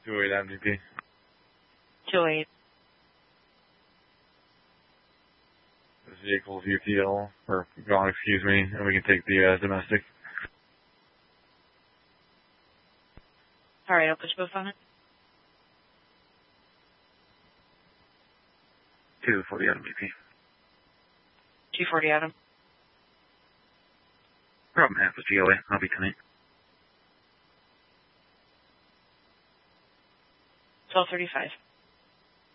208 MVP. 208. This vehicle's UTL, or gone, excuse me, and we can take the domestic. Alright, I'll push both on it. 240 Adam BP. 240 Adam. Problem half was GOA. I'll be tonight. 1235.